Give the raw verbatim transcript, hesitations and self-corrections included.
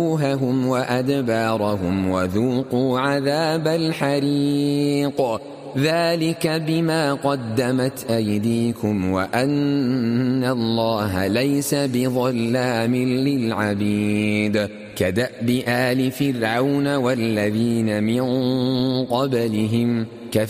وجوههم وأدبارهم وذوقوا عذاب الحريق ذلك بما قدمت أيديكم وأن الله ليس بظلام للعبيد كدأب آل فرعون والذين من قبلهم